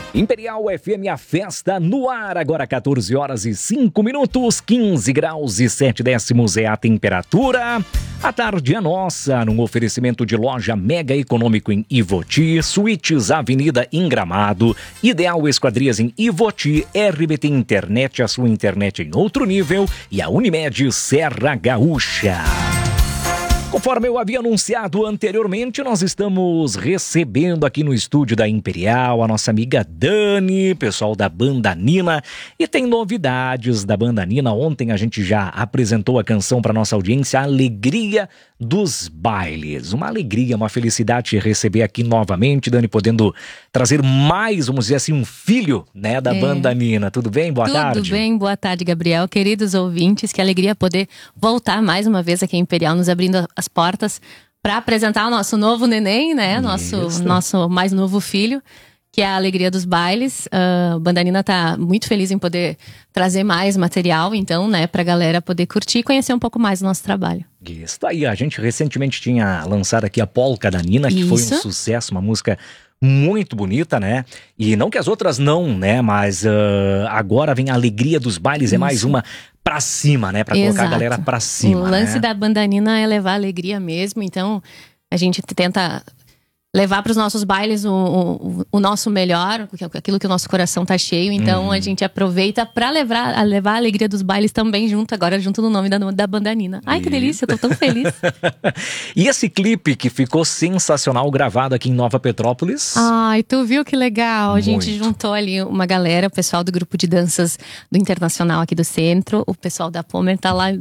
Imperial FM, a festa no ar, agora 14 horas e 5 minutos, 15 graus e 7 décimos é a temperatura. A tarde é nossa, num oferecimento de loja Mega Econômico em Ivoti, Suítes Avenida em Gramado, Ideal Esquadrias em Ivoti, RBT Internet, a sua internet em outro nível, e a Unimed Serra Gaúcha. Conforme eu havia anunciado anteriormente, nós estamos recebendo aqui no estúdio da Imperial a nossa amiga Dani, pessoal da Banda Nina, e tem novidades da Banda Nina. Ontem a gente já apresentou a canção para nossa audiência, Alegria dos Bailes. Uma alegria, uma felicidade receber aqui novamente, Dani, podendo trazer mais, vamos dizer assim, um filho, né, da Banda Nina. Tudo bem? Boa tarde. Tudo bem, boa tarde, Gabriel. Queridos ouvintes, que alegria poder voltar mais uma vez aqui em Imperial, nos abrindo as portas para apresentar o nosso novo neném, né? Nosso mais novo filho, que é a Alegria dos Bailes. A Banda Nina tá muito feliz em poder trazer mais material, então, né, pra galera poder curtir e conhecer um pouco mais do nosso trabalho. Isso aí, a gente recentemente tinha lançado aqui a Polca da Nina, que foi um sucesso, uma música muito bonita, né? E não que as outras não, né? Mas agora vem a Alegria dos Bailes, é mais uma pra cima, né? Pra colocar a galera pra cima. O lance da Banda Nina é levar alegria mesmo, então a gente tenta levar para os nossos bailes o nosso melhor, aquilo que o nosso coração tá cheio. Então a gente aproveita para levar a alegria dos bailes também junto no nome da Banda Nina. Ai, que delícia, eu tô tão feliz. E esse clipe que ficou sensacional, gravado aqui em Nova Petrópolis? Ai, tu viu que legal? A gente juntou ali uma galera, o pessoal do grupo de danças do Internacional aqui do centro, o pessoal da Pomer tá lá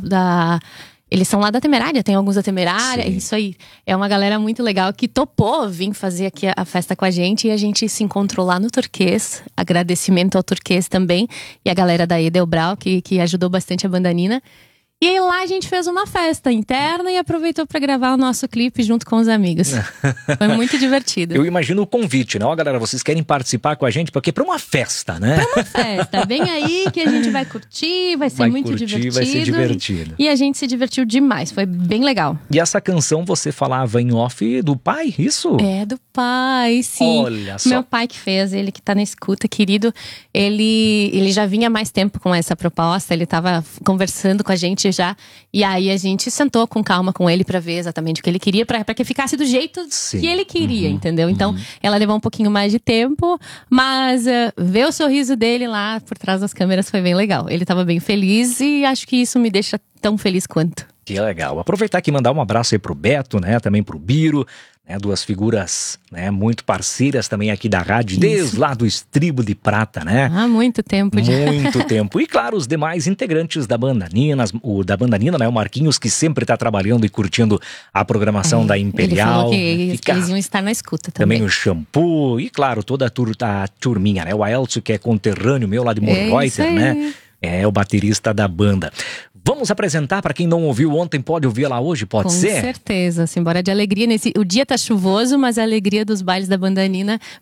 eles são lá da Temerária, tem alguns da Temerária. Sim. Isso aí, é uma galera muito legal que topou vir fazer aqui a festa com a gente. E a gente se encontrou lá no Turquês. Agradecimento ao Turquês também. E a galera da Edelbrau, que ajudou bastante a Banda Nina. E aí lá a gente fez uma festa interna e aproveitou para gravar o nosso clipe junto com os amigos. Foi muito divertido. Eu imagino o convite, né? Ó, galera, vocês querem participar com a gente? Porque é pra uma festa, né? Pra uma festa. Vem aí que a gente vai curtir, vai ser muito divertido. Vai ser divertido. E a gente se divertiu demais, foi bem legal. E essa canção você falava em off do pai, isso? É, do pai, sim. Olha só. Meu pai que fez, ele que tá na escuta, querido. Ele já vinha há mais tempo com essa proposta, ele tava conversando com a gente já, e aí a gente sentou com calma com ele pra ver exatamente o que ele queria, pra que ficasse do jeito que ele queria, entendeu? Então, ela levou um pouquinho mais de tempo, mas ver o sorriso dele lá por trás das câmeras foi bem legal. Ele tava bem feliz e acho que isso me deixa tão feliz quanto. Que legal. Aproveitar aqui e mandar um abraço aí pro Beto, né? Também pro Biro, né? Duas figuras, né? Muito parceiras também aqui da rádio, desde lá do Estribo de Prata, né? Há muito tempo já. Muito tempo. E claro, os demais integrantes da Banda Nina, da Banda Nina, né? O Marquinhos, que sempre tá trabalhando e curtindo a programação da Imperial. Ele falou que eles iam estar na escuta também. Também o Shampoo e claro, toda a turminha, né? O Aelcio, que é conterrâneo meu lá de Morreuter, né? É o baterista da banda. Vamos apresentar para quem não ouviu ontem, pode ouvir lá hoje, pode ser? Com certeza, simbora de alegria. O dia tá chuvoso, mas a alegria dos bailes da Banda Nina